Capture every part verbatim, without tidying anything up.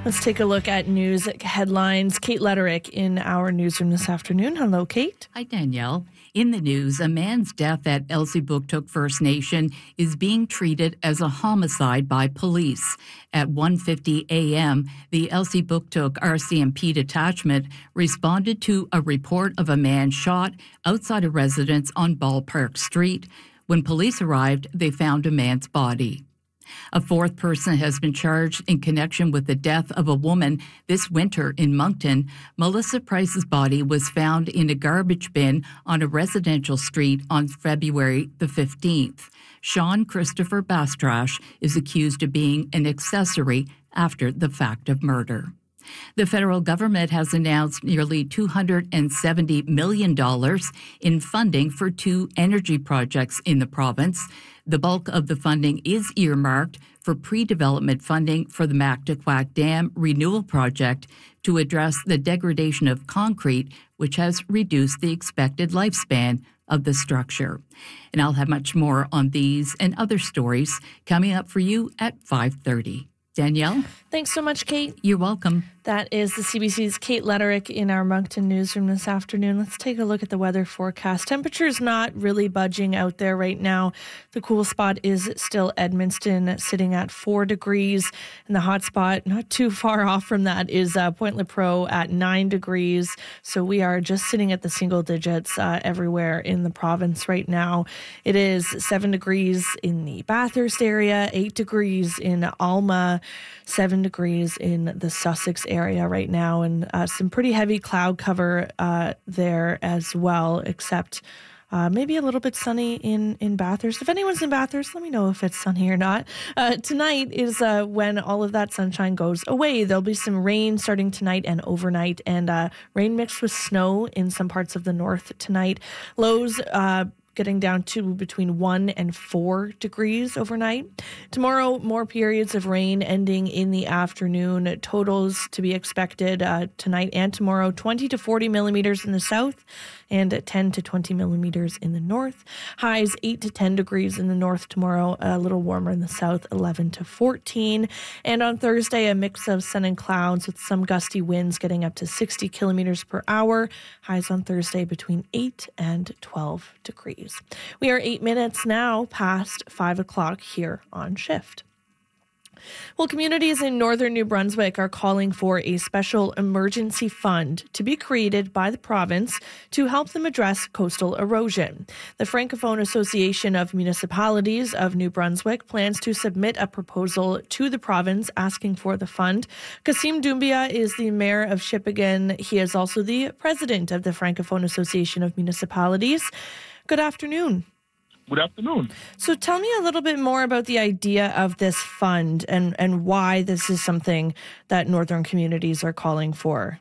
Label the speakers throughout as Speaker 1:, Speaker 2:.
Speaker 1: Let's take a look at news headlines. Kate Letterick in our newsroom this afternoon. Hello, Kate.
Speaker 2: Hi, Danielle. In the news, a man's death at Elsipogtog First Nation is being treated as a homicide by police. At one fifty a.m., the Elsipogtog R C M P detachment responded to a report of a man shot outside a residence on Ballpark Street. When police arrived, they found a man's body. A fourth person has been charged in connection with the death of a woman this winter in Moncton. Melissa Price's body was found in a garbage bin on a residential street on February the fifteenth. Sean Christopher Bastrash is accused of being an accessory after the fact of murder. The federal government has announced nearly two hundred seventy million dollars in funding for two energy projects in the province. The bulk of the funding is earmarked for pre-development funding for the Mactaquac Dam Renewal Project to address the degradation of concrete, which has reduced the expected lifespan of the structure. And I'll have much more on these and other stories coming up for you at five thirty. Danielle?
Speaker 1: Thanks so much, Kate.
Speaker 2: You're welcome.
Speaker 1: That is the C B C's Kate Letterick in our Moncton newsroom this afternoon. Let's take a look at the weather forecast. Temperature's not really budging out there right now. The cool spot is still Edmundston, sitting at four degrees. And the hot spot, not too far off from that, is uh, Point Lepreau at nine degrees. So we are just sitting at the single digits uh, everywhere in the province right now. It is seven degrees in the Bathurst area, eight degrees in Alma, seven degrees in the Sussex area right now, and uh, some pretty heavy cloud cover uh, there as well, except uh, maybe a little bit sunny in, in Bathurst. If anyone's in Bathurst, let me know if it's sunny or not. Uh, tonight is uh, when all of that sunshine goes away. There'll be some rain starting tonight and overnight, and uh, rain mixed with snow in some parts of the north tonight. Lows uh, getting down to between one and four degrees overnight. Tomorrow, more periods of rain ending in the afternoon. Totals to be expected uh, tonight and tomorrow, twenty to forty millimeters in the south and ten to twenty millimeters in the north. Highs eight to ten degrees in the north tomorrow, a little warmer in the south, eleven to fourteen. And on Thursday, a mix of sun and clouds with some gusty winds getting up to sixty kilometers per hour. Highs on Thursday between eight and twelve degrees. We are eight minutes now past five o'clock here on Shift. Well, communities in northern New Brunswick are calling for a special emergency fund to be created by the province to help them address coastal erosion. The Francophone Association of Municipalities of New Brunswick plans to submit a proposal to the province asking for the fund. Kasim Doumbia is the mayor of Shippagan. He is also the president of the Francophone Association of Municipalities. Good afternoon.
Speaker 3: Good afternoon.
Speaker 1: So tell me a little bit more about the idea of this fund and, and why this is something that northern communities are calling for.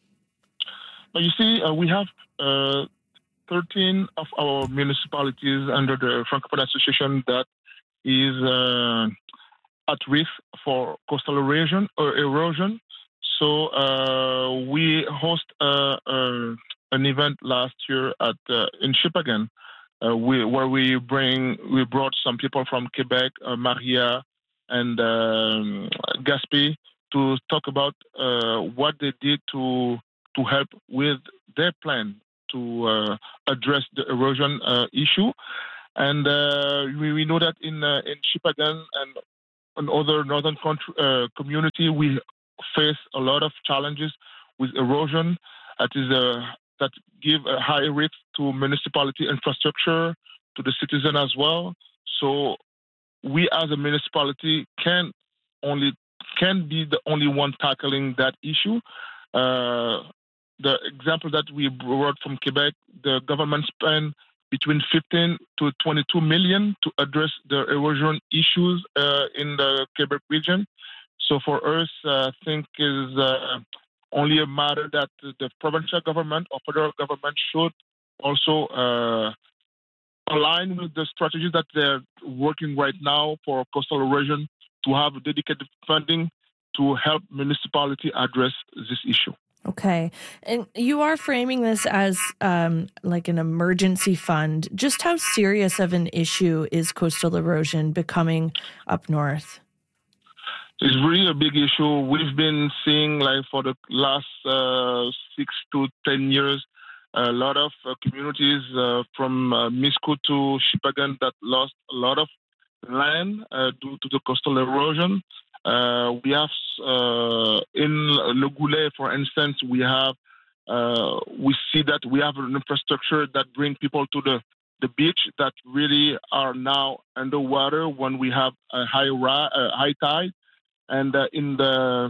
Speaker 3: Well, you see, uh, we have uh, thirteen of our municipalities under the Francophone Association that is uh, at risk for coastal erosion or erosion. So uh, we host uh, uh, an event last year at uh, in Shippagan. Uh, we, where we bring, we brought some people from Quebec, uh, Maria, and um, Gaspé to talk about uh, what they did to to help with their plan to uh, address the erosion uh, issue. And uh, we, we know that in uh, in Shippagan and in other northern country, uh, community, we face a lot of challenges with erosion. That is a that give a high risk to municipality infrastructure, to the citizen as well. So we as a municipality can only can be the only one tackling that issue. Uh, the example that we brought from Quebec, the government spent between fifteen to twenty-two million to address the erosion issues uh, in the Quebec region. So for us, uh, I think is uh, only a matter that the provincial government or federal government should also uh, align with the strategies that they're working right now for coastal erosion to have dedicated funding to help municipality address this issue.
Speaker 1: Okay. And you are framing this as um, like an emergency fund. Just how serious of an issue is coastal erosion becoming up north?
Speaker 3: It's really a big issue. We've been seeing, like, for the last uh, six to ten years, a lot of uh, communities uh, from uh, Miskout to Shippagan that lost a lot of land uh, due to the coastal erosion. Uh, we have uh, in Le Goulet, for instance, we have uh, we see that we have an infrastructure that brings people to the the beach that really are now underwater when we have a high ra- uh, high tide. And uh, in the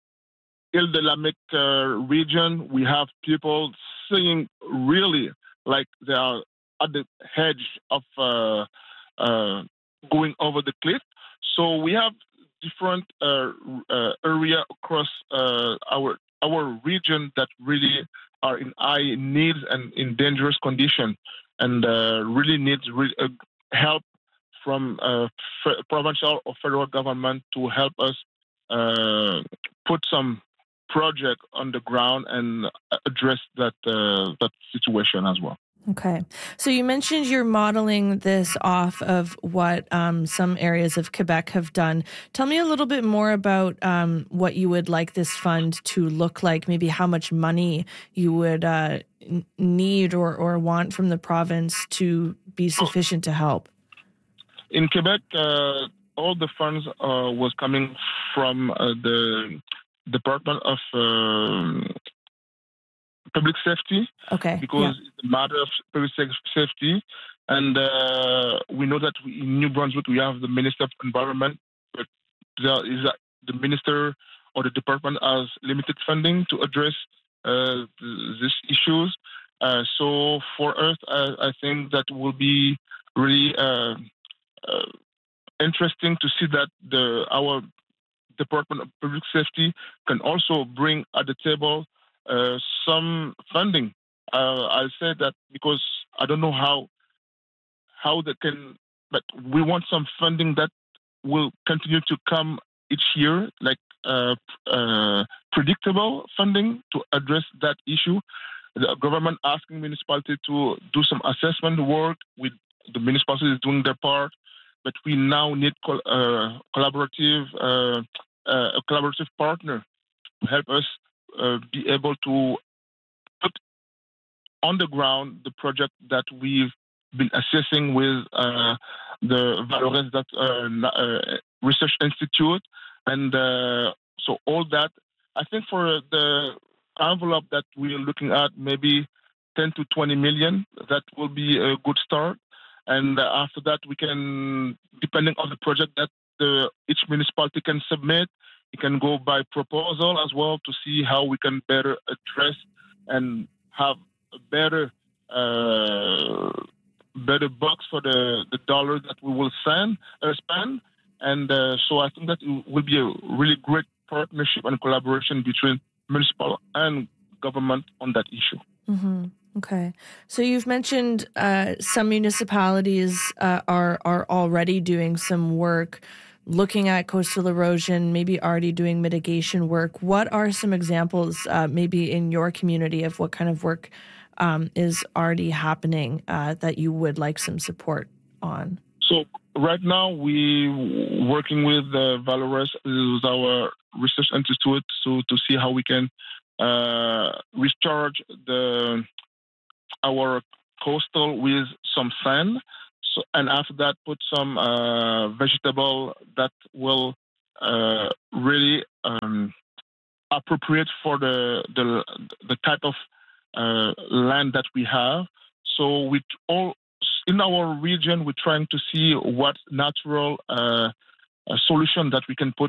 Speaker 3: Ile de la Mecque uh, region, we have people seeing really like they are at the edge of uh, uh, going over the cliff. So we have different uh, uh, area across uh, our our region that really are in high needs and in dangerous condition, and uh, really needs re- uh, help from uh, f- provincial or federal government to help us uh, put some project on the ground and address that uh, that situation as well.
Speaker 1: Okay. So you mentioned you're modeling this off of what um, some areas of Quebec have done. Tell me a little bit more about um, what you would like this fund to look like, maybe how much money you would uh, need or, or want from the province to be sufficient to help.
Speaker 3: In Quebec, uh, all the funds uh, was coming from uh, the Department of uh, Public Safety,
Speaker 1: okay,
Speaker 3: because
Speaker 1: yeah.
Speaker 3: it's a matter of public safety. And uh, we know that we, in New Brunswick, we have the Minister of Environment, but there is a, the minister or the department has limited funding to address uh, these issues. Uh, so for us, I, I think that will be really uh, uh, interesting to see that the our Department of Public Safety can also bring at the table Uh, some funding. Uh, I'll say that because I don't know how how they can, but we want some funding that will continue to come each year, like uh, uh, predictable funding to address that issue. The government asking municipality to do some assessment work, with the municipalities doing their part, but we now need col- uh, collaborative uh, uh, a collaborative partner to help us Uh, be able to put on the ground the project that we've been assessing with uh, the Valores that, uh, uh, Research Institute. And uh, so all that, I think for the envelope that we're looking at, maybe ten to twenty million, that will be a good start. And uh, after that, we can, depending on the project that the, each municipality can submit, it can go by proposal as well to see how we can better address and have a better uh, better bucks for the, the dollar that we will send, uh, spend. And uh, so I think that it will be a really great partnership and collaboration between municipal and government on that issue.
Speaker 1: Mm-hmm. Okay. So you've mentioned uh, some municipalities uh, are are already doing some work looking at coastal erosion, maybe already doing mitigation work. What are some examples uh, maybe in your community of what kind of work um, is already happening uh, that you would like some support on?
Speaker 3: So right now we working with uh, Valores, is our research institute, so to see how we can uh, recharge the our coastal with some sand. So, and after that, put some uh, vegetable that will uh, really um, appropriate for the the, the type of uh, land that we have. So, with all in our region, we're trying to see what natural uh, solution that we can put